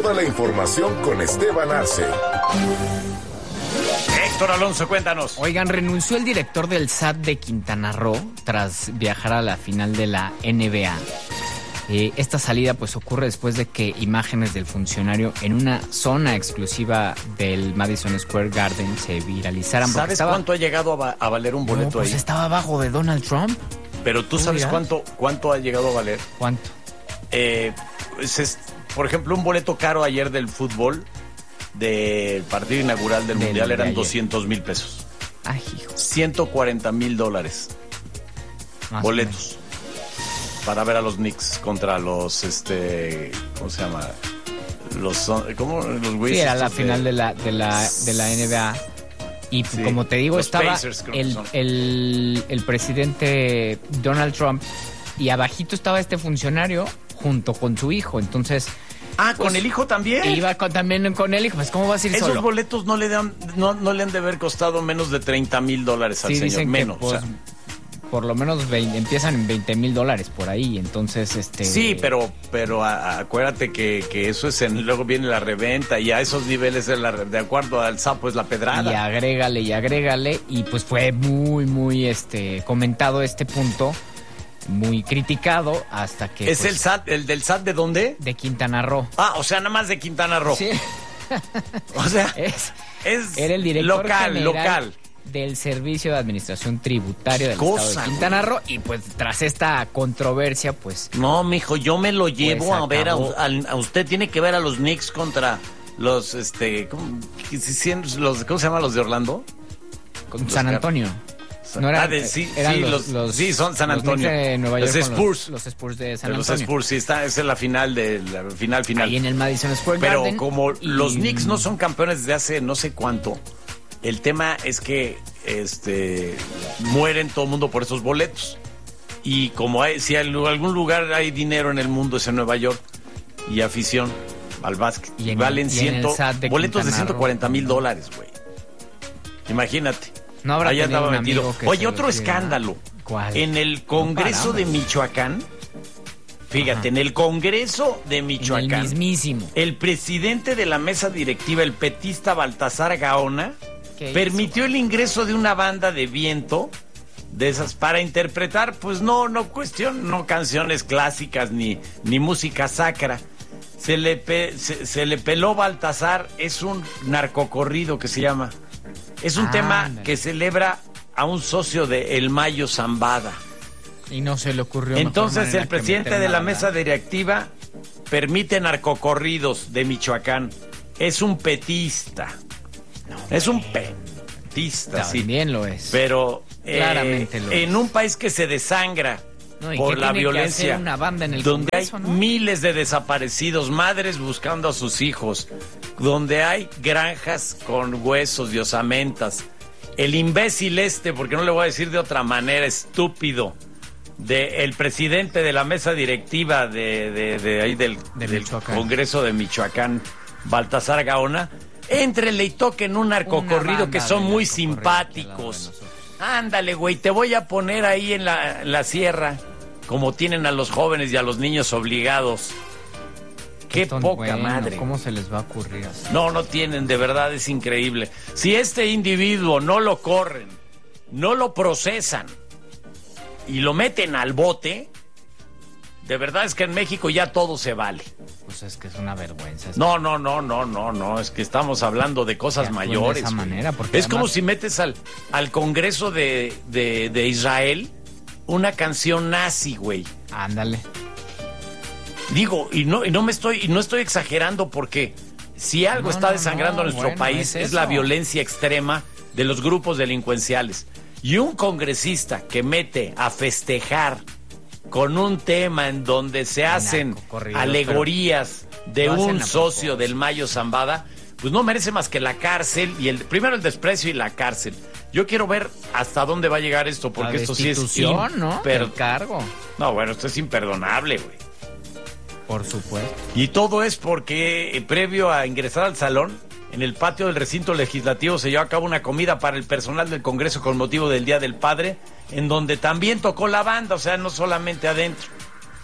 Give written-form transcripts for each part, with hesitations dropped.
Toda la información con Esteban Arce. Héctor Alonso, cuéntanos. Oigan, renunció el director del SAT de Quintana Roo tras viajar a la final de la NBA. Esta salida pues ocurre después de que imágenes del funcionario en una zona exclusiva del Madison Square Garden se viralizaran. ¿Sabes cuánto ha llegado a valer un boleto pues ahí? Estaba abajo de Donald Trump. Pero tú sabes cuánto ha llegado a valer. ¿Cuánto? Por ejemplo, un boleto caro ayer del fútbol del partido inaugural del Mundial eran 200,000 pesos. Ay, hijo. $140,000. Boletos. Para ver a los Knicks contra los, ¿cómo se llama? Los güeyes. Sí, era la final de la NBA. Y sí, como te digo, estaba Pacers, el presidente Donald Trump y abajito estaba este funcionario junto con su hijo. Entonces... Ah, pues, ¿con el hijo también? Iba también con el hijo. Pues, ¿cómo vas a ir Esos solo? Esos boletos no le han de haber costado menos de $30,000 al señor. Dicen menos, que, pues, por lo menos empiezan en $20,000 por ahí, entonces Sí, pero acuérdate que eso es luego viene la reventa y a esos niveles de acuerdo al sapo es la pedrada. Y agrégale y pues fue muy comentado este punto, muy criticado hasta que... ¿Es pues, el SAT, el del SAT de dónde? De Quintana Roo. Ah, o sea, nada más de Quintana Roo. Sí. O sea, era el director local del Servicio de Administración Tributaria del Estado de Quintana Roo, y pues tras esta controversia, pues... No, mijo, yo me lo llevo pues, a ver a usted. Tiene que ver a los Knicks contra los, ¿cómo se llaman los de Orlando? Con San Antonio. No eran, sí, son San Antonio. Los de Nueva York, los Spurs. Los Spurs de San Antonio. Los Spurs, sí, esa es la final final. Ahí en el Madison Square Garden. Pero como los Knicks no son campeones desde hace no sé cuánto, el tema es que mueren todo el mundo por esos boletos. Y como si en algún lugar hay dinero en el mundo es en Nueva York y afición al básquet. Y valen boletos de $140,000, güey. Imagínate. No habrá allá estaba metido. Oye, otro escándalo. ¿Cuál? En el Congreso de Michoacán, fíjate, en el Congreso de Michoacán, el mismísimo, el presidente de la mesa directiva, el petista Baltasar Gaona, permitió el ingreso de una banda de viento de esas para interpretar, pues no canciones clásicas ni música sacra. Se le peló Baltasar, es un narcocorrido que se llama. Es un tema que celebra a un socio de El Mayo Zambada. Y no se le ocurrió. Entonces el presidente de la mesa directiva permite narcocorridos de Michoacán. Es un petista. Es un petista, sí. También lo es. Pero claramente lo es. En un país que se desangra por la violencia, una banda en el donde Congreso, hay ¿no? miles de desaparecidos, madres buscando a sus hijos, donde hay granjas con huesos y osamentas, el imbécil porque no le voy a decir de otra manera, estúpido, el presidente de la mesa directiva de ahí del Congreso de Michoacán, Baltasar Gaona, éntrele y toquen un narcocorrido que son muy simpáticos. Ándale, güey, te voy a poner ahí en la sierra, como tienen a los jóvenes y a los niños obligados. Qué poca madre. ¿Cómo se les va a ocurrir así? No tienen, de verdad es increíble. Si este individuo no lo corren, no lo procesan y lo meten al bote, de verdad es que en México ya todo se vale. Pues es que es una vergüenza. No, es que estamos hablando de cosas mayores. De esa manera, porque es como si metes al Congreso de Israel una canción nazi, güey. Ándale. Digo, y no estoy exagerando, porque si algo está desangrando nuestro país es la violencia extrema de los grupos delincuenciales. Y un congresista que mete a festejar con un tema en donde se hacen alegorías de un socio del Mayo Zambada, pues no merece más que la cárcel y primero el desprecio y la cárcel. Yo quiero ver hasta dónde va a llegar esto, porque esto sí es ¿no? El cargo. No, bueno, esto es imperdonable, güey. Por supuesto. Y todo es porque previo a ingresar al salón, en el patio del recinto legislativo se llevó a cabo una comida para el personal del Congreso con motivo del Día del Padre, en donde también tocó la banda, o sea, no solamente adentro.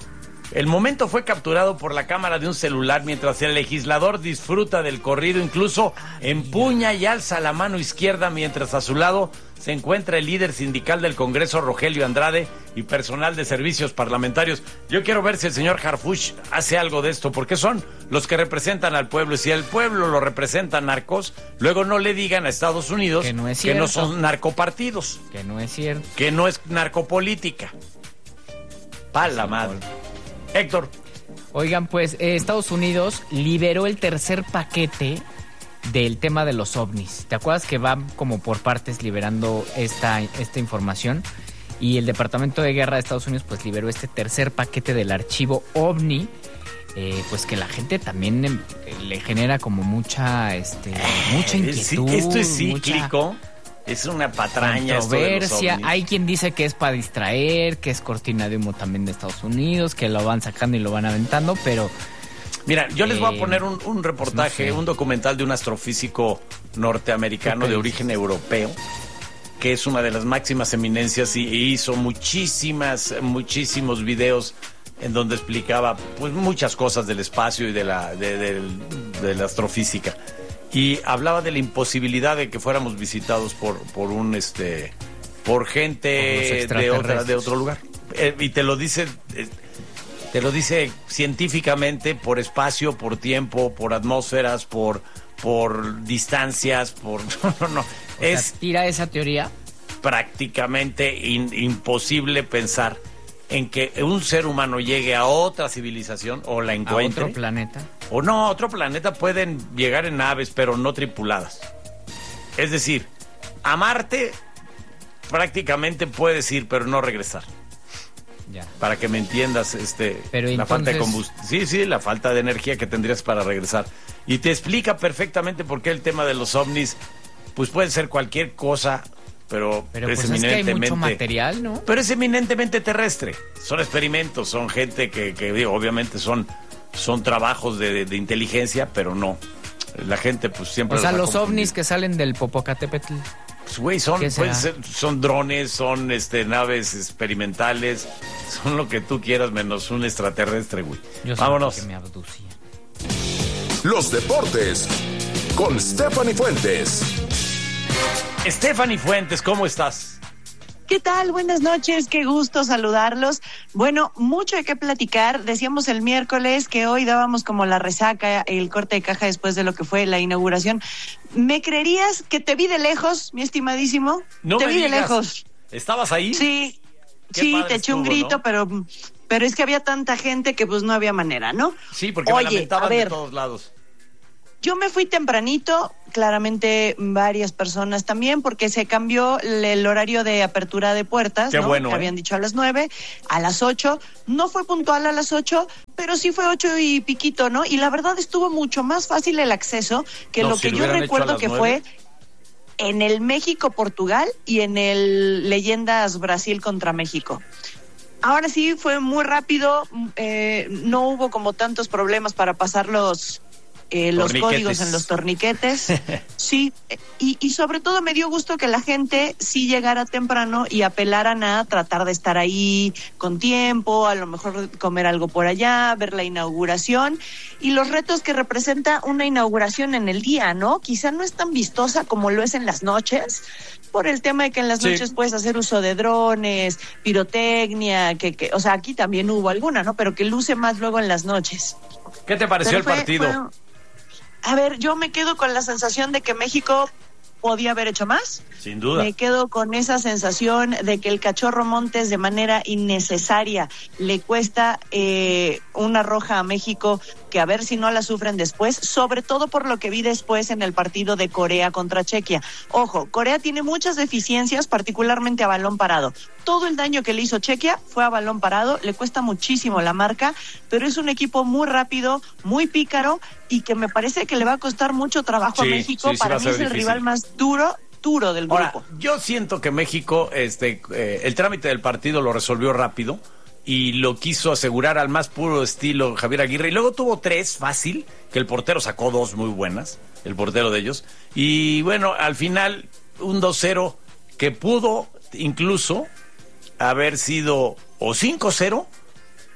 El momento fue capturado por la cámara de un celular mientras el legislador disfruta del corrido, incluso empuña y alza la mano izquierda mientras a su lado se encuentra el líder sindical del Congreso, Rogelio Andrade, y personal de servicios parlamentarios. Yo quiero ver si el señor Harfuch hace algo de esto, porque son los que representan al pueblo, y si el pueblo lo representan narcos, luego no le digan a Estados Unidos que no son narcopartidos. Que no es cierto. Que no es narcopolítica. Pa' la madre. Héctor. Oigan, pues Estados Unidos liberó el tercer paquete del tema de los ovnis. ¿Te acuerdas que van como por partes liberando esta información? Y el Departamento de Guerra de Estados Unidos pues liberó este tercer paquete del archivo OVNI, pues que la gente también le genera como mucha inquietud. Esto es cíclico. Es una patraña. Controversia. Hay quien dice que es para distraer, que es cortina de humo también de Estados Unidos, que lo van sacando y lo van aventando, pero... Mira, yo les voy a poner un reportaje, no sé. un documental de un astrofísico norteamericano de origen europeo, que es una de las máximas eminencias y hizo muchísimos videos en donde explicaba pues muchas cosas del espacio y de la astrofísica. Y hablaba de la imposibilidad de que fuéramos visitados por gente de otro lugar. Y te lo dice científicamente, por espacio, por tiempo, por atmósferas, por distancias, no. Tira esa teoría. Prácticamente imposible pensar en que un ser humano llegue a otra civilización o la encuentre. A otro planeta. O no, a otro planeta pueden llegar en naves, pero no tripuladas. Es decir, a Marte prácticamente puedes ir, pero no regresar. Ya. Para que me entiendas, pero la entonces... falta de combustible. Sí, la falta de energía que tendrías para regresar. Y te explica perfectamente por qué el tema de los ovnis, pues puede ser cualquier cosa, pero es pues eminentemente... es que hay mucho material, ¿no? Pero es eminentemente terrestre. Son experimentos, son gente que digo, obviamente son trabajos de inteligencia, pero no. La gente pues siempre... O sea, los ovnis que salen del Popocatépetl... Pues, güey, son drones, son naves experimentales, son lo que tú quieras menos un extraterrestre, güey. Vámonos. Que me abducía. Los deportes con Stephanie Fuentes. Stephanie Fuentes, ¿cómo estás? ¿Qué tal? Buenas noches, qué gusto saludarlos. Bueno, mucho de qué platicar. Decíamos el miércoles que hoy dábamos como la resaca, el corte de caja después de lo que fue la inauguración. ¿Me creerías que te vi de lejos, mi estimadísimo? No te me vi digas. de lejos. ¿Estabas ahí? Sí, te eché un estuvo, grito, ¿no? pero es que había tanta gente que pues no había manera, ¿no? Sí, porque me lamentaban de todos lados. Yo me fui tempranito, claramente varias personas también, porque se cambió el horario de apertura de puertas, Qué ¿no? bueno, Que habían dicho a las 9, a las 8, no fue puntual a las 8, pero sí fue 8 y piquito, ¿no? Y la verdad estuvo mucho más fácil el acceso que lo que yo recuerdo que fue en el México-Portugal y en el Leyendas Brasil contra México. Ahora sí fue muy rápido, no hubo como tantos problemas para pasar los códigos en los torniquetes. Sí, y sobre todo me dio gusto que la gente sí llegara temprano y apelaran a tratar de estar ahí con tiempo, a lo mejor comer algo por allá, ver la inauguración y los retos que representa una inauguración en el día, ¿no? Quizá no es tan vistosa como lo es en las noches, por el tema de que en las noches puedes hacer uso de drones, pirotecnia, que o sea, aquí también hubo alguna, ¿no? Pero que luce más luego en las noches. ¿Qué te pareció el partido? A ver, yo me quedo con la sensación de que México podía haber hecho más. Sin duda. Me quedo con esa sensación de que el Cachorro Montes de manera innecesaria le cuesta una roja a México, que a ver si no la sufren después, sobre todo por lo que vi después en el partido de Corea contra Chequia. Ojo, Corea tiene muchas deficiencias, particularmente a balón parado. Todo el daño que le hizo Chequia fue a balón parado, le cuesta muchísimo la marca, pero es un equipo muy rápido, muy pícaro y que me parece que le va a costar mucho trabajo a México. Para mí es el rival más duro del grupo. Ahora, yo siento que México, el trámite del partido lo resolvió rápido y lo quiso asegurar al más puro estilo Javier Aguirre, y luego tuvo 3 fácil, que el portero sacó 2 muy buenas, el portero de ellos, y bueno, al final un 2-0 que pudo incluso haber sido o 5-0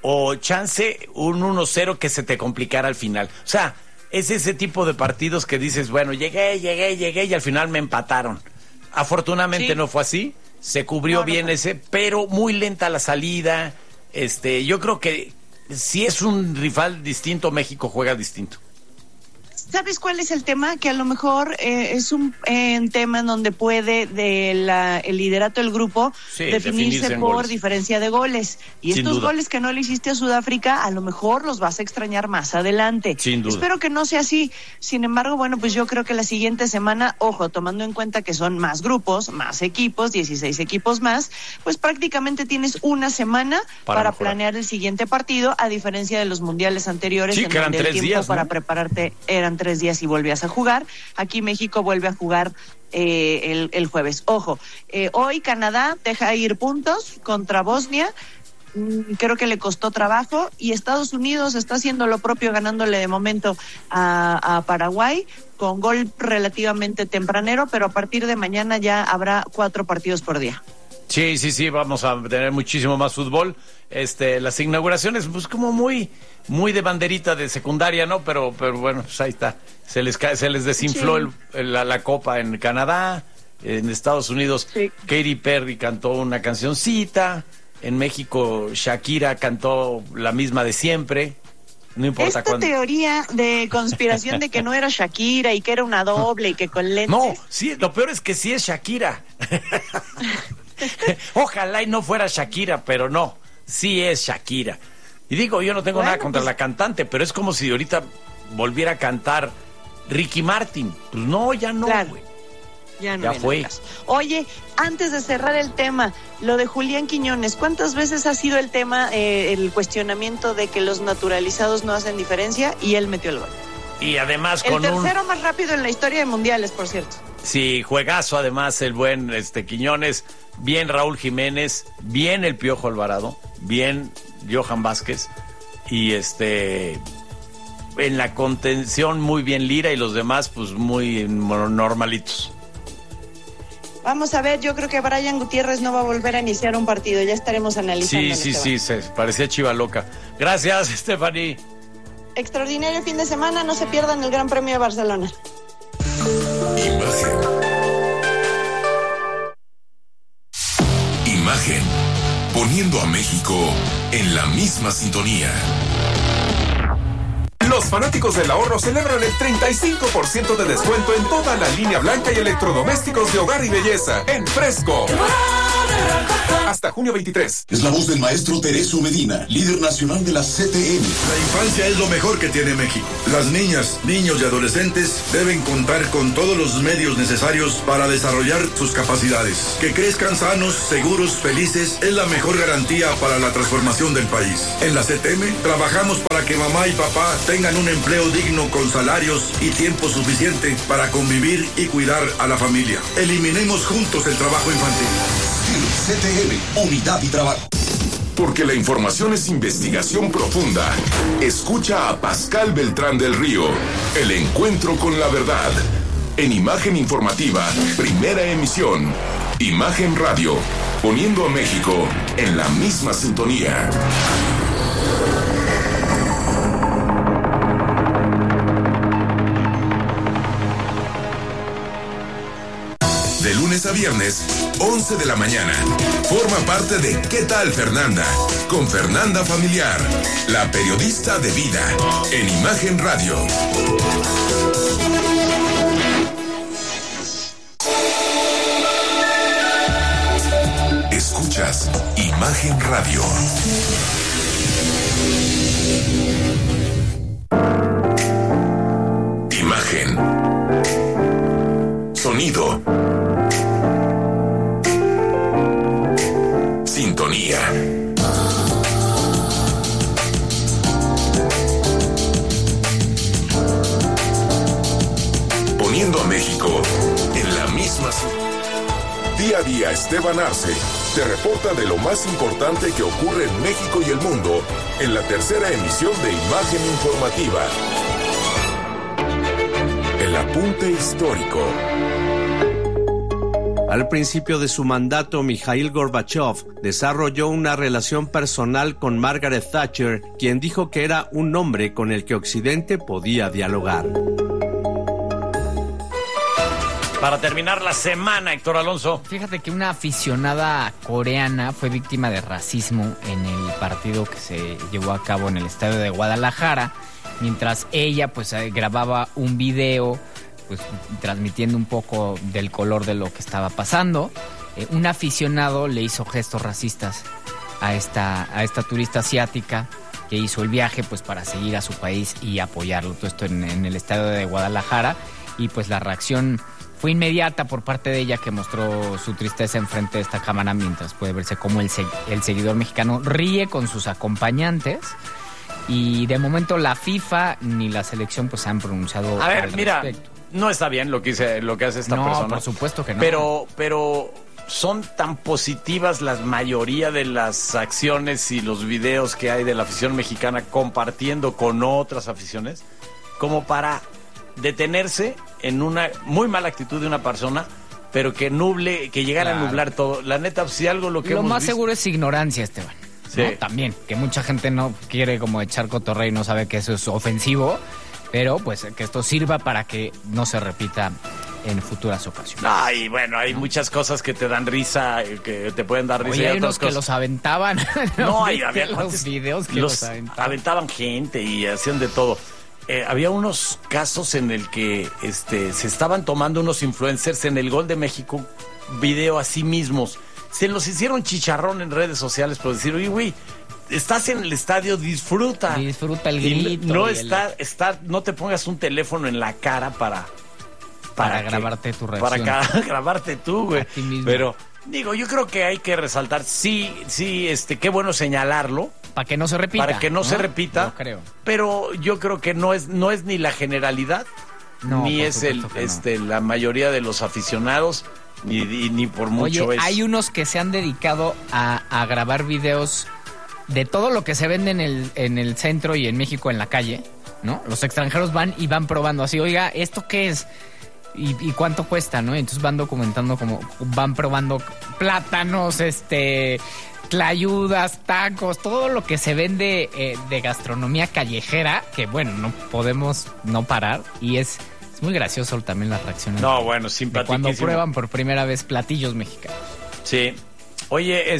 o chance un 1-0 que se te complicara al final. O sea, es ese tipo de partidos que dices, bueno, llegué y al final me empataron. Afortunadamente no fue así, se cubrió bien ese, pero muy lenta la salida. Yo creo que si es un rival distinto, México juega distinto. ¿Sabes cuál es el tema? Que a lo mejor es un tema en donde puede el liderato del grupo definirse por goles. Diferencia de goles. Y sin estos duda. Goles que no le hiciste a Sudáfrica, a lo mejor los vas a extrañar más adelante. Sin duda. Espero que no sea así. Sin embargo, bueno, pues yo creo que la siguiente semana, ojo, tomando en cuenta que son más grupos, más equipos, 16 equipos más, pues prácticamente tienes una semana para planear el siguiente partido, a diferencia de los mundiales anteriores, en donde eran 3 el tiempo días, para prepararte eran 3 días y volvías a jugar. Aquí México vuelve a jugar el jueves. Ojo, hoy Canadá deja ir puntos contra Bosnia. Creo que le costó trabajo, y Estados Unidos está haciendo lo propio, ganándole de momento a Paraguay con gol relativamente tempranero, pero a partir de mañana ya habrá 4 partidos por día. Sí, vamos a tener muchísimo más fútbol. Las inauguraciones, pues como muy de banderita de secundaria, ¿no? Pero bueno, pues ahí está. Se les desinfló la copa en Canadá, en Estados Unidos. Katy Perry cantó una cancioncita. En México, Shakira cantó la misma de siempre. No importa cuándo. Teoría de conspiración de que no era Shakira y que era una doble y que con lentes. No, sí, lo peor es que sí es Shakira. Ojalá y no fuera Shakira, pero no, sí es Shakira. Y digo, yo no tengo nada contra la cantante, pero es como si ahorita volviera a cantar Ricky Martin. Pues no, ya no, claro. Güey. Ya fue. Oye, antes de cerrar el tema, lo de Julián Quiñones, ¿cuántas veces ha sido el tema, el cuestionamiento de que los naturalizados no hacen diferencia, y él metió el gol? Y además con el tercero más rápido en la historia de mundiales, por cierto. Sí, juegazo además el buen Quiñones, bien Raúl Jiménez, bien el Piojo Alvarado, bien Johan Vázquez, y en la contención muy bien Lira, y los demás pues muy normalitos. Vamos a ver, yo creo que Brian Gutiérrez no va a volver a iniciar un partido, ya estaremos analizando. Sí, se parecía chiva loca. Gracias, Stephanie. Extraordinario fin de semana, no se pierdan el Gran Premio de Barcelona. Imagen, poniendo a México en la misma sintonía. Los fanáticos del ahorro celebran el 35% de descuento en toda la línea blanca y electrodomésticos de hogar y belleza en Fresco. Hasta junio 23. Es la voz del maestro Teresio Medina, líder nacional de la CTM. La infancia es lo mejor que tiene México. Las niñas, niños y adolescentes deben contar con todos los medios necesarios para desarrollar sus capacidades. Que crezcan sanos, seguros, felices es la mejor garantía para la transformación del país. En la CTM trabajamos para que mamá y papá tengan un empleo digno con salarios y tiempo suficiente para convivir y cuidar a la familia. Eliminemos juntos el trabajo infantil. CTM, Unidad y Trabajo. Porque la información es investigación profunda. Escucha a Pascal Beltrán del Río, El Encuentro con la Verdad. En Imagen Informativa, primera emisión. Imagen Radio, poniendo a México en la misma sintonía. De lunes a viernes, 11 de la mañana. Forma parte de ¿Qué tal, Fernanda? Con Fernanda Familiar, la periodista de vida, en Imagen Radio. Escuchas Imagen Radio. Imagen. Sonido. Sintonía. Poniendo a México en la misma. Día a día, Esteban Arce te reporta de lo más importante que ocurre en México y el mundo en la tercera emisión de Imagen Informativa. El apunte histórico. Al principio de su mandato, Mikhail Gorbachev desarrolló una relación personal con Margaret Thatcher, quien dijo que era un hombre con el que Occidente podía dialogar. Para terminar la semana, Héctor Alonso. Fíjate que una aficionada coreana fue víctima de racismo en el partido que se llevó a cabo en el estadio de Guadalajara, mientras ella pues grababa un video pues transmitiendo un poco del color de lo que estaba pasando. Un aficionado le hizo gestos racistas a esta turista asiática que hizo el viaje pues para seguir a su país y apoyarlo. Todo esto en el estadio de Guadalajara, y pues la reacción fue inmediata por parte de ella, que mostró su tristeza enfrente de esta cámara, mientras puede verse cómo el seguidor mexicano ríe con sus acompañantes. Y de momento la FIFA ni la selección pues se han pronunciado al respecto. No está bien lo que hace esta persona. No, por supuesto que no. Pero son tan positivas la mayoría de las acciones y los videos que hay de la afición mexicana compartiendo con otras aficiones, como para detenerse en una muy mala actitud de una persona, pero que llegara a nublar todo. La neta, si algo lo más seguro es ignorancia, Esteban. Sí. ¿No? También, que mucha gente no quiere como echar cotorreo y no sabe que eso es ofensivo, pero pues que esto sirva para que no se repita en futuras ocasiones. Ay, bueno, hay muchas cosas que te dan risa, que te pueden dar risa. Oye, hay unos que los aventaban. No, había los videos que los aventaban gente y hacían de todo. Había unos casos en el que se estaban tomando unos influencers en el gol de México video a sí mismos. Se los hicieron chicharrón en redes sociales por decir, oye, güey, estás en el estadio, disfruta el grito. No te pongas un teléfono en la cara para grabarte tu reacción. Para grabarte tú, güey. Pero, digo, yo creo que hay que resaltar, sí, qué bueno señalarlo. Para que no se repita. Para que no se repita. Yo creo. Pero yo creo que no es ni la generalidad, ni es la mayoría de los aficionados, ni por mucho. Oye, hay unos que se han dedicado a grabar videos de todo lo que se vende en el centro y en México en la calle, ¿no? Los extranjeros van probando así, oiga, ¿esto qué es? ¿Y cuánto cuesta, no? Entonces van documentando como van probando plátanos, tlayudas, tacos, todo lo que se vende de gastronomía callejera, que bueno, no podemos no parar, y es muy gracioso también las reacciones. No, bueno, simpaticísimo. Cuando prueban por primera vez platillos mexicanos. Sí. Oye,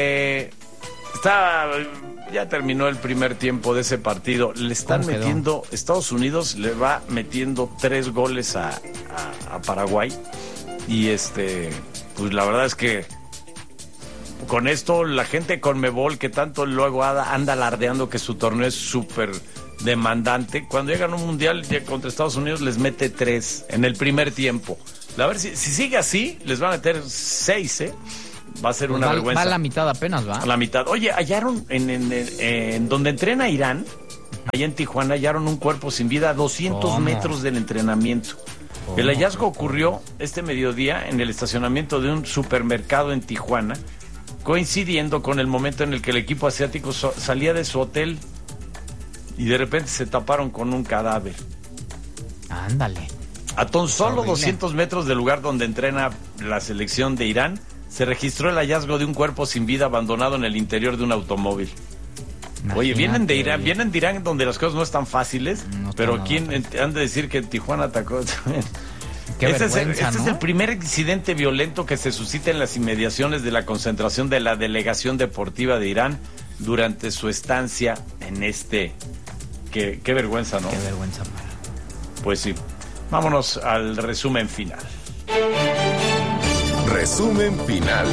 ya terminó el primer tiempo de ese partido. Le están metiendo, Estados Unidos le va metiendo 3 goles a Paraguay. Y pues la verdad es que con esto la gente Conmebol, que tanto luego anda alardeando que su torneo es súper demandante, cuando llegan a un mundial contra Estados Unidos les mete 3 en el primer tiempo. A ver si sigue así, les va a meter 6, Va a ser una vergüenza. Va a la mitad apenas, ¿va? A la mitad. Oye, hallaron en donde entrena Irán, allá en Tijuana, hallaron un cuerpo sin vida a 200 metros del entrenamiento. El hallazgo ocurrió este mediodía en el estacionamiento de un supermercado en Tijuana, coincidiendo con el momento en el que el equipo asiático salía de su hotel y de repente se taparon con un cadáver. Ándale. A tan solo 200 metros del lugar donde entrena la selección de Irán, se registró el hallazgo de un cuerpo sin vida abandonado en el interior de un automóvil. Imagínate. Oye, vienen de Irán donde las cosas no están fáciles, pero ¿quién han de decir que en Tijuana atacó? Este es el primer incidente violento que se suscita en las inmediaciones de la concentración de la delegación deportiva de Irán durante su estancia en Qué vergüenza, ¿no? Qué vergüenza. Pues sí. Vámonos al resumen final. Resumen final.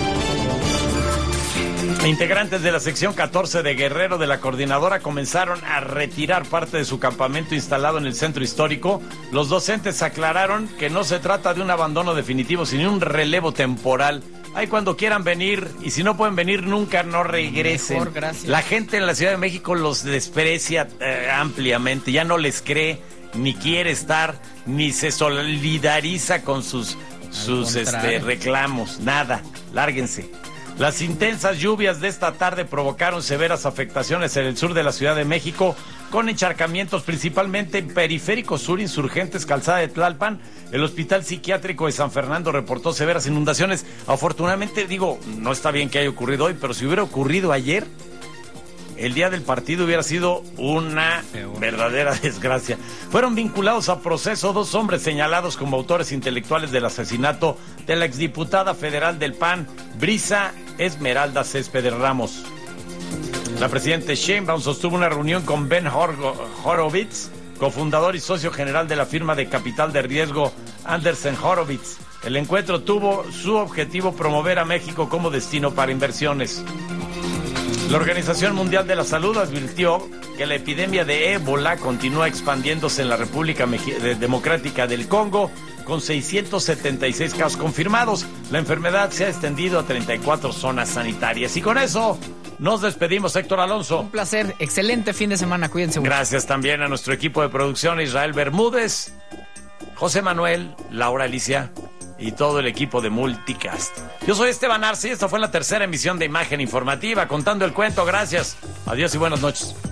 Integrantes de la sección 14 de Guerrero de la Coordinadora comenzaron a retirar parte de su campamento instalado en el centro histórico. Los docentes aclararon que no se trata de un abandono definitivo, sino un relevo temporal. Ay, cuando quieran venir, y si no pueden venir nunca, no regresen. Mejor, gracias. La gente en la Ciudad de México los desprecia ampliamente, ya no les cree, ni quiere estar, ni se solidariza con sus reclamos, nada, lárguense. Las intensas lluvias de esta tarde provocaron severas afectaciones en el sur de la Ciudad de México, con encharcamientos principalmente en Periférico Sur, Insurgentes, Calzada de Tlalpan. El Hospital Psiquiátrico de San Fernando reportó severas inundaciones. Afortunadamente, no está bien que haya ocurrido hoy, pero si hubiera ocurrido ayer, el día del partido hubiera sido una verdadera desgracia. Fueron vinculados a proceso 2 hombres señalados como autores intelectuales del asesinato de la exdiputada federal del PAN, Brisa Esmeralda Céspedes Ramos. La presidenta Sheinbaum sostuvo una reunión con Ben Horowitz, cofundador y socio general de la firma de capital de riesgo Andersen Horowitz. El encuentro tuvo su objetivo promover a México como destino para inversiones. La Organización Mundial de la Salud advirtió que la epidemia de ébola continúa expandiéndose en la República Democrática del Congo, con 676 casos confirmados. La enfermedad se ha extendido a 34 zonas sanitarias. Y con eso nos despedimos, Héctor Alonso. Un placer, excelente fin de semana, cuídense mucho. Gracias también a nuestro equipo de producción, Israel Bermúdez, José Manuel, Laura Alicia y todo el equipo de Multicast. Yo soy Esteban Arce y esta fue la tercera emisión de Imagen Informativa, contando el cuento. Gracias, adiós y buenas noches.